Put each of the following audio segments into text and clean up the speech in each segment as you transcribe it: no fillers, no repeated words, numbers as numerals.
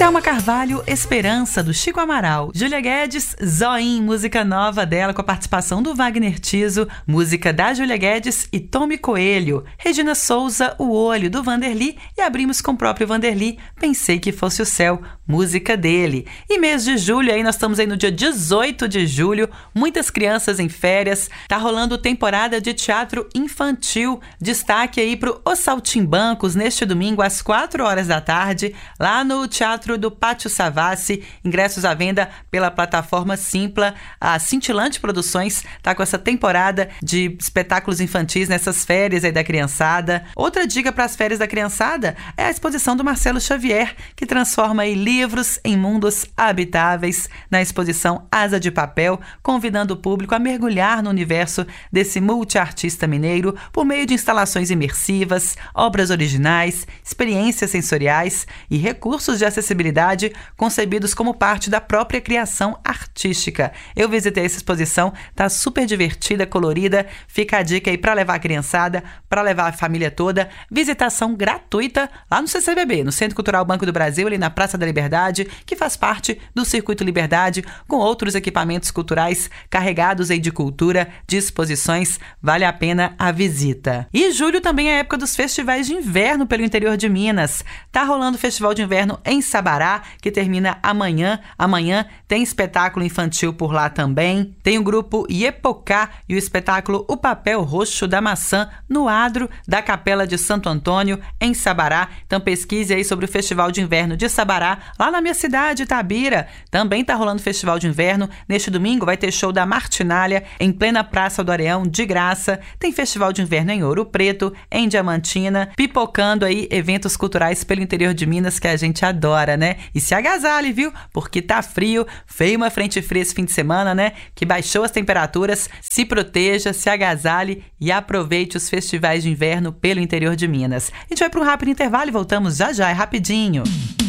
Selma Carvalho, Esperança, do Chico Amaral. Júlia Guedes, Zoim, música nova dela com a participação do Wagner Tiso, música da Júlia Guedes e Tommy Coelho. Regina Souza, O Olho, do Vanderly, e abrimos com o próprio Vanderly, Pensei que Fosse o Céu, música dele. E mês de julho, aí nós estamos aí no dia 18 de julho, muitas crianças em férias, tá rolando temporada de teatro infantil. Destaque aí pro Os Saltimbancos, neste domingo às 4 horas da tarde, lá no Teatro do Pátio Savassi, ingressos à venda pela plataforma Simpla. A Cintilante Produções tá com essa temporada de espetáculos infantis nessas férias aí da criançada. Outra dica para as férias da criançada é a exposição do Marcelo Xavier, que transforma aí livros em mundos habitáveis, na exposição Asa de Papel, convidando o público a mergulhar no universo desse multiartista mineiro por meio de instalações imersivas, obras originais, experiências sensoriais e recursos de acessibilidade concebidos como parte da própria criação artística. Eu visitei essa exposição, tá super divertida, colorida. Fica a dica aí para levar a criançada, para levar a família toda. Visitação gratuita lá no CCBB, no Centro Cultural Banco do Brasil, ali na Praça da Liberdade, que faz parte do Circuito Liberdade, com outros equipamentos culturais carregados aí de cultura, de exposições. Vale a pena a visita. E julho também é a época dos festivais de inverno pelo interior de Minas. Tá rolando o Festival de Inverno em Sabará, que termina amanhã. Amanhã tem espetáculo infantil por lá também. Tem o grupo Iepocá e o espetáculo O Papel Roxo da Maçã no adro da Capela de Santo Antônio, em Sabará. Então pesquise aí sobre o Festival de Inverno de Sabará, lá na minha cidade, Itabira. Também tá rolando o Festival de Inverno. Neste domingo vai ter show da Martinália em plena Praça do Areão, de graça. Tem Festival de Inverno em Ouro Preto, em Diamantina, pipocando aí eventos culturais pelo interior de Minas que a gente adora, né? E se agasalhe, viu? Porque tá frio, veio uma frente fria esse fim de semana, né? Que baixou as temperaturas. Se proteja, se agasalhe e aproveite os festivais de inverno pelo interior de Minas. A gente vai para um rápido intervalo e voltamos já já, é rapidinho.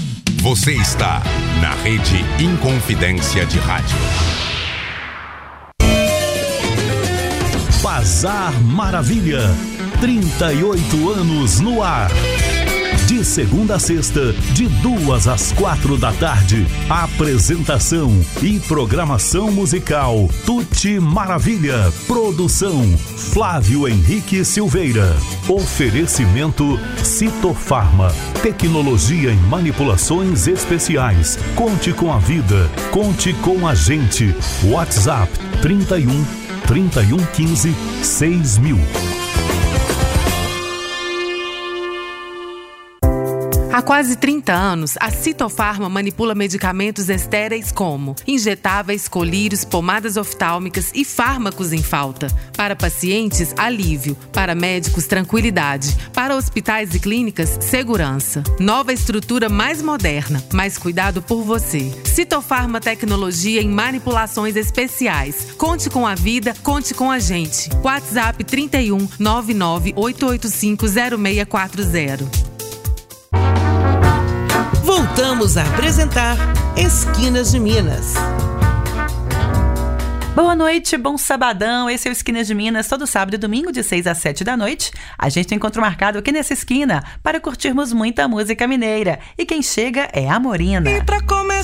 Você está na Rede Inconfidência de Rádio. Bazar Maravilha, 38 anos no ar. De segunda a sexta, de 2 às 4 da tarde. Apresentação e programação musical Tuti Maravilha. Produção Flávio Henrique Silveira. Oferecimento Citofarma. Tecnologia em manipulações especiais. Conte com a vida. Conte com a gente. WhatsApp 3115 6000. Há quase 30 anos, a Citofarma manipula medicamentos estéreis como injetáveis, colírios, pomadas oftálmicas e fármacos em falta. Para pacientes, alívio. Para médicos, tranquilidade. Para hospitais e clínicas, segurança. Nova estrutura mais moderna, mais cuidado por você. Citofarma Tecnologia em manipulações especiais. Conte com a vida, conte com a gente. WhatsApp 31 99 885 0640. Voltamos a apresentar Esquinas de Minas. Boa noite, bom sabadão. Esse é o Esquinas de Minas, todo sábado e domingo de 6 às 7 da noite. A gente tem encontro marcado aqui nessa esquina para curtirmos muita música mineira. E quem chega é a Morina. E pra começar